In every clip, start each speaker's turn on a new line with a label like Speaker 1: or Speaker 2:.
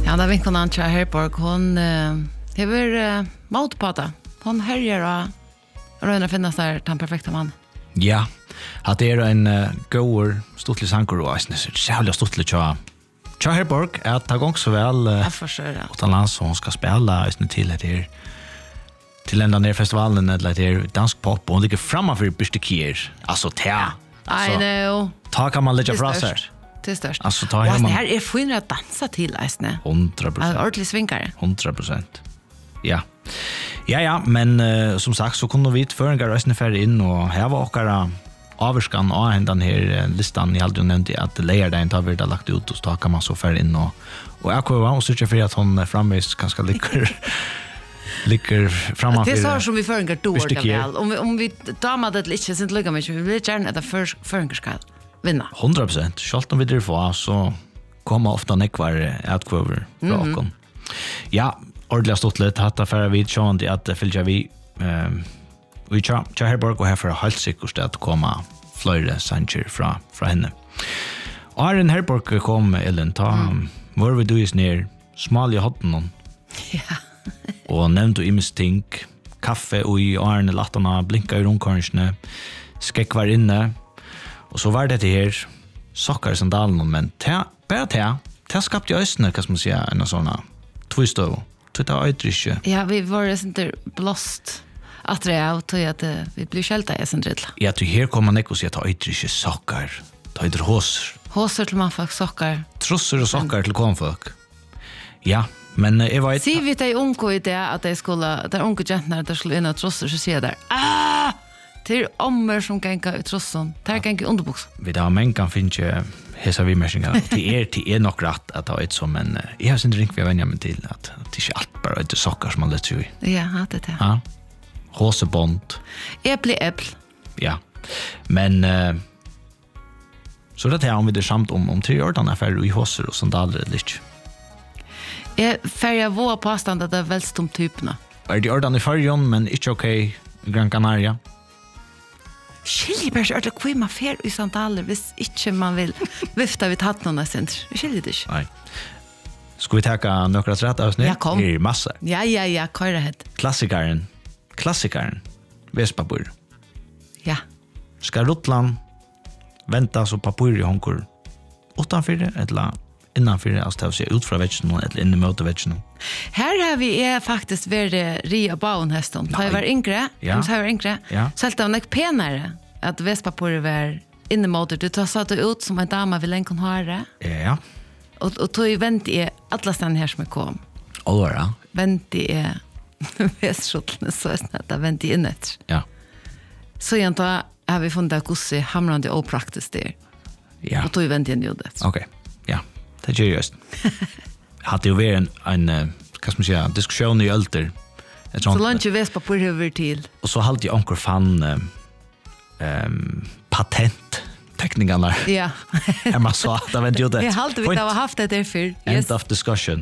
Speaker 1: Ja, da vinkonen Antja Herborg, hon hever mat på det. Hon herjer og røyner finnes der den perfekte mann.
Speaker 2: Ja, at det en gåer stortlig sanger og eisne, så jævlig stortlig tja Herborg, at det går så vel utenlands, så hun skal spille eisne til etter til enda nere festivalen eller etter dansk pop, og hun ligger framfor Byrstekier, altså ta.
Speaker 1: I know.
Speaker 2: Ta kan man lägga fra seg.
Speaker 1: Det størst.
Speaker 2: Altså ta her man.
Speaker 1: Det her finere å danse til, eisne.
Speaker 2: 100%.
Speaker 1: Ordentlig svinkere.
Speaker 2: 100%. Ja. Ja, men som sagt så kunne vi føringer eisne færre inn, og her var okkara averskan av den her listan jeg aldri nevnte at leierdeien tar vi det lagt ut, og så kan man så færre inn, og jeg kommer og sørger for at hun framvis ganske ligger framför.
Speaker 1: Det är så som vi förenkar dåligt väl. Om vi damer det lite så inte lika mycket. Vi vill gärna att det förenkar ska vinna.
Speaker 2: 100%. Självt om vi det får så kommer ofta nekvar utkvöver från oss. Ja, ordentligt stort lite hatta för vi tjänar det att följa vi tja Herborg och här för helt säkert att komma flera sanger från henne. Och här en Herborg kom Ellen ta var vi du is ner smal i hatten.
Speaker 1: Ja.
Speaker 2: Og nevnte imes ting, kaffe og i årene lattarna, blinka i rundkornsene, skekk var inne, og så var det her sokkar i sandalen, men bare det skapte i østene, hva skal man si, en sånn tvistøv, det var øydrykje.
Speaker 1: Ja, vi var sånn blåst at det er, og at vi blir kjelta i sånn drittla.
Speaker 2: Ja, til her kommer man ikke å si at det var øydrykje sokkar, det var håser.
Speaker 1: Håser til mannfolk, sokkar.
Speaker 2: Trusser og sokkar til konfolk. Ja, men jeg var
Speaker 1: Sier vi til unge i det at jeg skulle, der unge jentene der skulle inn og trusser, så sier jeg der, det er ommer som ganger i trussen, det er ganger i underbuks.
Speaker 2: Vi da men kan finne hesa vimersingar, det er nok rett at det er et som, men jeg har sin ring vi har vennet meg til, at det er ikke alt bare et sokker som man lett seg i.
Speaker 1: Ja, det er det.
Speaker 2: Ja, håsebånd.
Speaker 1: Eple.
Speaker 2: Ja, men så det er om vi det samt om 3 år, den er ferdig i håser og sandaler eller ikke.
Speaker 1: Jeg färger vår påstand att det är väldigt om typerna.
Speaker 2: Er det ordan i färgen, men ikke okej i Gran Canaria?
Speaker 1: Skiljebergs är det kvima fär i sandaler hvis ikke man vill vifta vid hattnarna center. Skiljer det ikke.
Speaker 2: Nei. Skal vi taka några rätt avsnitt?
Speaker 1: Ja, kom.
Speaker 2: Här är massa.
Speaker 1: Ja, köra het.
Speaker 2: Klassikeren. Vespapur.
Speaker 1: Ja.
Speaker 2: Ska Rutland vänta så papur i honkor utanför eller innanför, alltså det vill ut från väggen eller in i mot väggen.
Speaker 1: Här har vi faktiskt varit ria baunhästen. Det var yngre.
Speaker 2: Ja.
Speaker 1: Så var yngre.
Speaker 2: Ja.
Speaker 1: Så det var nog penare att Vespapur var inne mot det. Du satt ut som en dama vill en ha det.
Speaker 2: Ja.
Speaker 1: Och tog vänt i alla stan här som kom.
Speaker 2: Allra.
Speaker 1: Vänt i västskjutlen så att det vänt i innet.
Speaker 2: Ja.
Speaker 1: Så egentligen har vi funnit att gosse hamrande opraktiskt där.
Speaker 2: Ja.
Speaker 1: Och tog vänt i en ljudet.
Speaker 2: Okej. Ja. Det är just. Hade ju varit en vad ska man säga, diskussion i ölter.
Speaker 1: Så långt ju Vespapur över till.
Speaker 2: Och så hade jag onkel fann patent teknikerna.
Speaker 1: Ja.
Speaker 2: Emma sa det var inte det.
Speaker 1: Jag hade vi har haft det där för. Yes.
Speaker 2: End of discussion.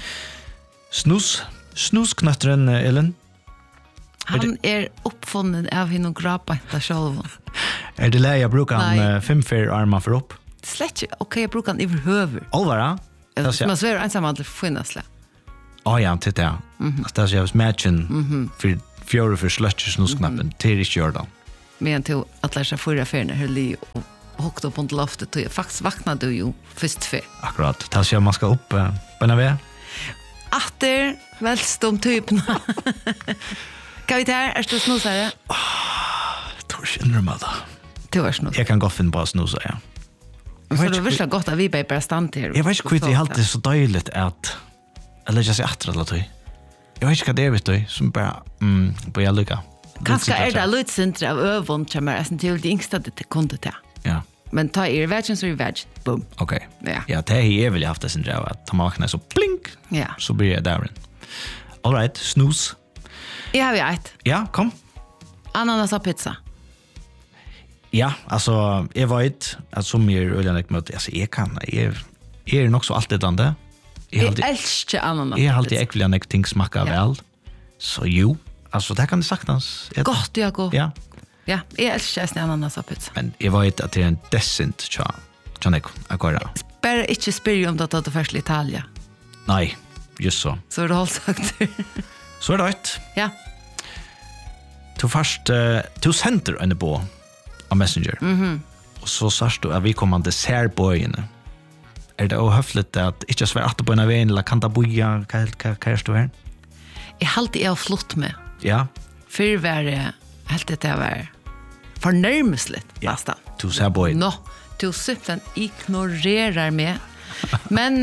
Speaker 2: Snusknötteren Ellen.
Speaker 1: Han är uppfunnen av henne grapa inte själv.
Speaker 2: Är det läge jag brukar han 5 armar för upp?
Speaker 1: Slett okej, jag brukar han överhuvud.
Speaker 2: Allvara?
Speaker 1: Man svär ensam att finnasla.
Speaker 2: Ja, titta ja. Det är så jag matchen för slutcher snusknappen till Jordan.
Speaker 1: Men till att lära sig förra färna höll i och hooked upp på loftet och faktiskt vaknade du ju först för.
Speaker 2: Akkurat. Det så man ska upp på när
Speaker 1: Atter välst om typerna. Kan vi ta här? Du snusare?
Speaker 2: Tror känner man då.
Speaker 1: Det var snus.
Speaker 2: Jag kan gå finna på snusa, ja.
Speaker 1: Så det vill gott att vi bara stannar här.
Speaker 2: Jag vet inte hur det är alltid så dåligt att eller jag säger att det jag vet inte vad det är vet du som bara på jag lycka.
Speaker 1: Kanske är det lite centrum av övon som är sen till det yngsta det kunde ta.
Speaker 2: Ja.
Speaker 1: Men ta vägen så är vägen. Boom.
Speaker 2: Okej.
Speaker 1: Ja.
Speaker 2: Ja, det är väl haft det sen jag att ta makna så blink.
Speaker 1: Ja.
Speaker 2: Så blir det där. All right, snus.
Speaker 1: Jag har ett.
Speaker 2: Ja, kom.
Speaker 1: Ananas och pizza.
Speaker 2: Ja, alltså jag vet att som är öliganek mot alltså jag kan är nog så allt det andra.
Speaker 1: Jag älskar ananas.
Speaker 2: Jag har alltid öliganek ting smakar väl. Så jo, alltså det kan det saktans.
Speaker 1: Gott jag går.
Speaker 2: Ja.
Speaker 1: Ja, jag älskar ananas och pizza.
Speaker 2: Men jag vet att det är en decent cha. Janek, akkurat.
Speaker 1: Bara inte spyr om det att det först i Italien.
Speaker 2: Nej, just så.
Speaker 1: Så det hållt sagt.
Speaker 2: Så det rätt.
Speaker 1: Ja.
Speaker 2: Du först du center en på av Messenger. Och så sørst du att vi kommer till särbojene. Är det ohöfligt att inte svär att på en väg eller kan ta boja kan du här?
Speaker 1: Jag alltid är flott med.
Speaker 2: Ja.
Speaker 1: För var helt det var förnärmsligt nästan.
Speaker 2: Du särboj.
Speaker 1: No, du simpelthen ignorerar mig. Men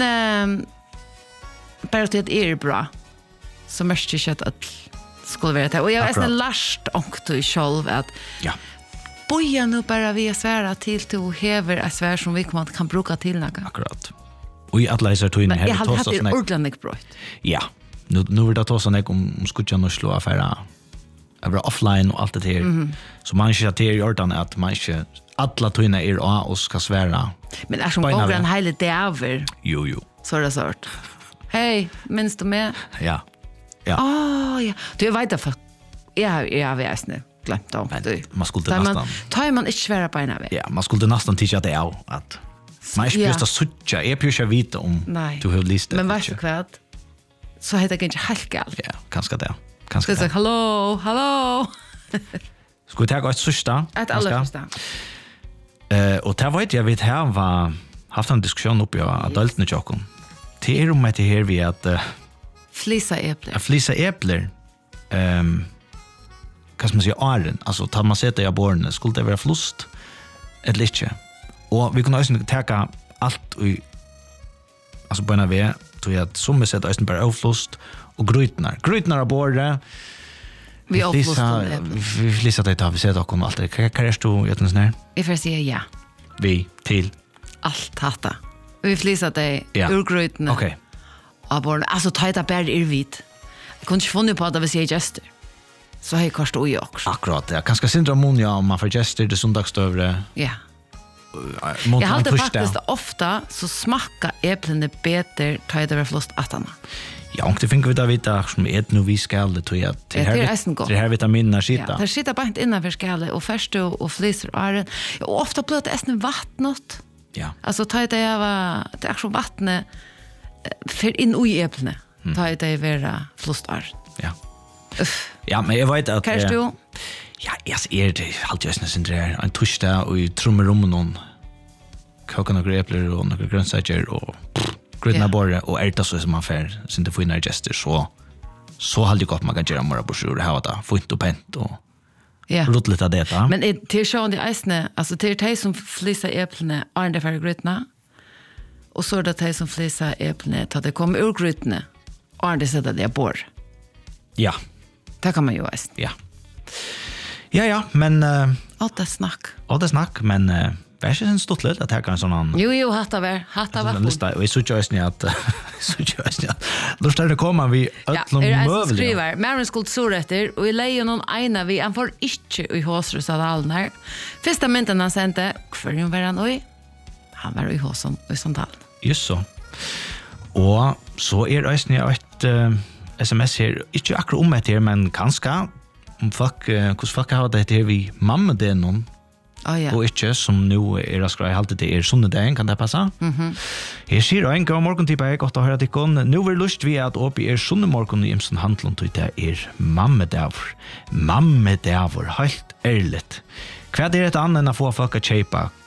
Speaker 1: bara att det är bra. Så mest inte att skulle vara det. Och jag har nästan lärt ångt i själv att
Speaker 2: ja.
Speaker 1: Boja nu bara vi svära till du hever ett svär som vi kan bruka till något.
Speaker 2: Akkurat. Och i alla dessa tog in här
Speaker 1: jag hade haft det ordentligt brott.
Speaker 2: Ja. Nu vill det ta sån om skutjan och slå affära. Jag var offline och allt det här. Så man ska till i ordan att man ska alla tog in och ska svära.
Speaker 1: Men är som går en hela dag över.
Speaker 2: Jo.
Speaker 1: Så är det sort. Hej, minns du med?
Speaker 2: Ja. Ja.
Speaker 1: Ja. Du vet det för jag vet nu. Glömt om det.
Speaker 2: Man skulle nästan.
Speaker 1: Tar man inte svära på ena väg.
Speaker 2: Ja, man skulle nästan tycka det är att man är just att sucha. Är ju vita om du har listat.
Speaker 1: Men vad är det? Så heter det inte helt galt.
Speaker 2: Ja, kanske det. Kanske det.
Speaker 1: Hallå.
Speaker 2: Ska vi ta ett sista?
Speaker 1: Ett allra sista.
Speaker 2: Och där vet jag vet här var haft en diskussion uppe av adultna jocken. Det är om att det här vi att
Speaker 1: flisa äpplen.
Speaker 2: Flisa äpplen. Vad ska man säga åren, alltså tar man sätta i borren skulle det vara flust eller inte. Och vi kan också ta allt i alltså på en väg till att som vi sätter östen bara avflust och grytnar av borren. Vi flisa det av vi sätter och allt det. Kan jag stå utan snär?
Speaker 1: Jag får säga ja.
Speaker 2: Vi till
Speaker 1: allt hata. Vi flisa det ur grytnar.
Speaker 2: Okej.
Speaker 1: Av borren, alltså ta det bara i vit. Jag kunde inte få på att vi säger gester. Så har jag kost och jag också.
Speaker 2: Akkurat, ja. Kanske syndrom om man får gester det söndagsstövre.
Speaker 1: Ja. Jag har det faktiskt ofta så smakar äpplene bättre tar det förlust attarna.
Speaker 2: Ja, och det finns vi där vita som är nu vi ska det tror jag.
Speaker 1: Det
Speaker 2: här vitaminer sitta.
Speaker 1: Ja, det sitter bara inte innanför skalet och först och fliser och är och ofta blir det ästen vattnet.
Speaker 2: Ja.
Speaker 1: Alltså tar det var det är så vattnet för in i äpplene. Tar det vara flustart.
Speaker 2: Ja. Ja, men jag vet att
Speaker 1: Kanske du?
Speaker 2: Ja, jag ser det alltid just nästan där en torsdag och i trummerum någon koka några äpplen och några grönsaker och gröna borre och ärta så som man får sen det får in gester så hade jag gott man kan göra mera borsor ha det fint och pent och rot lite av det.
Speaker 1: Men till sjön det isne alltså till det som flisa äpplena är det för gröna och så det som flisa äpplena tar det kommer ur gröna och det sätter det bor.
Speaker 2: Ja.
Speaker 1: Det kan man ju väst.
Speaker 2: Ja. Ja, men
Speaker 1: allt det snack.
Speaker 2: Men vad är det en stort lätt att här kan sån annan.
Speaker 1: Jo, hatta var.
Speaker 2: Lista och så just ni att då står det komma vi öllum möbler.
Speaker 1: Skriver Marin skulpturer och i lejon någon ena vi han får inte i hosrus av all när. Första mynten han sände för ju var han oj. Han var i hosom och sånt allt.
Speaker 2: Just så. Och så är det ju ett SMS här, inte akkurat om det här, men kanske om folk har det här vi mamma det någon. Och inte som nu är det skräj alltid det är söndagen kan det passa. Här ser jag en god morgon till dig gott att höra dig kon. Nu vill lust vi att upp i söndag morgon i Imsen handlon till det är mamma där helt ärligt. Vad är det annat än att få folk att köpa